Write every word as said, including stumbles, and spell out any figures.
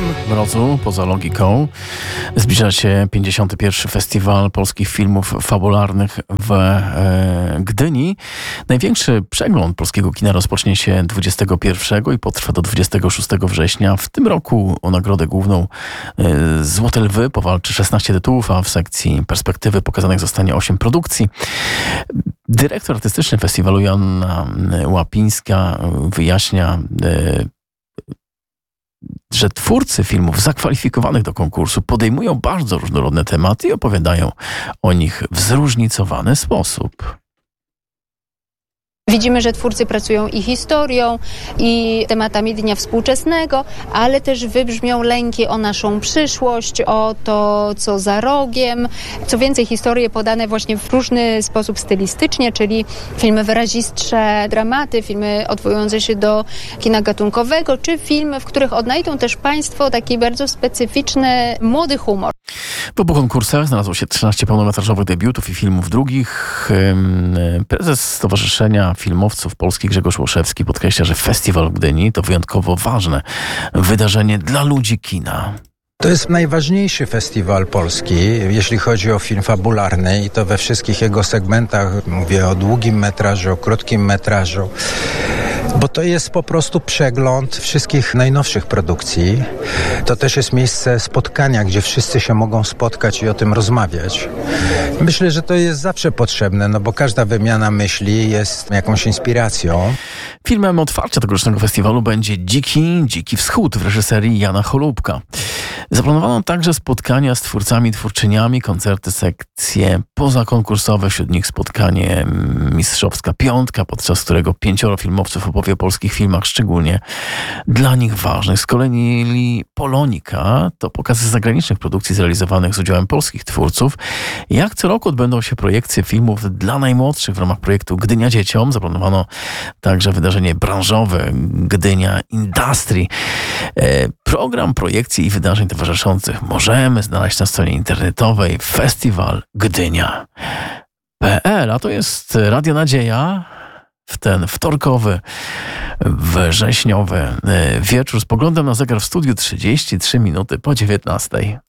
mrozu, poza logiką, zbliża się pięćdziesiąty pierwszy Festiwal Polskich Filmów Fabularnych w e, Gdyni. Największy przegląd polskiego kina rozpocznie się dwudziestego pierwszego i potrwa do dwudziestego szóstego września. W tym roku o nagrodę główną e, Złote Lwy powalczy szesnaście tytułów, a w sekcji perspektywy pokazanych zostanie osiem produkcji. Dyrektor artystyczny festiwalu Joanna Łapińska wyjaśnia, e, że twórcy filmów zakwalifikowanych do konkursu podejmują bardzo różnorodne tematy i opowiadają o nich w zróżnicowany sposób. Widzimy, że twórcy pracują i historią, i tematami dnia współczesnego, ale też wybrzmią lęki o naszą przyszłość, o to, co za rogiem. Co więcej, historie podane właśnie w różny sposób stylistycznie, czyli filmy wyrazistsze, dramaty, filmy odwołujące się do kina gatunkowego, czy filmy, w których odnajdą też Państwo taki bardzo specyficzny, młody humor. W obu konkursach znalazło się trzynaście pełnometrażowych debiutów i filmów drugich. Prezes Stowarzyszenia Filmowców Polskich Grzegorz Łoszewski podkreśla, że Festiwal w Gdyni to wyjątkowo ważne wydarzenie dla ludzi kina. To jest najważniejszy festiwal polski, jeśli chodzi o film fabularny, i to we wszystkich jego segmentach. Mówię o długim metrażu, o krótkim metrażu, bo to jest po prostu przegląd wszystkich najnowszych produkcji. To też jest miejsce spotkania, gdzie wszyscy się mogą spotkać i o tym rozmawiać. Myślę, że to jest zawsze potrzebne, no bo każda wymiana myśli jest jakąś inspiracją. Filmem otwarcia tegorocznego festiwalu będzie Dziki, Dziki Wschód w reżyserii Jana Cholubka. Zaplanowano także spotkania z twórcami, twórczyniami, koncerty, sekcje pozakonkursowe, wśród nich spotkanie Mistrzowska Piątka, podczas którego pięcioro filmowców opowie o polskich filmach, szczególnie dla nich ważnych. Z kolei Polonika to pokazy zagranicznych produkcji zrealizowanych z udziałem polskich twórców. Jak co roku odbędą się projekcje filmów dla najmłodszych w ramach projektu Gdynia Dzieciom. Zaplanowano także wydarzenie branżowe Gdynia Industry. Program projekcji i wydarzeń towarzyszących możemy znaleźć na stronie internetowej festiwal gdynia kropka p l. A to jest Radio Nadzieja w ten wtorkowy, wrześniowy wieczór z poglądem na zegar w studiu trzydzieści trzy minuty po dziewiętnastej.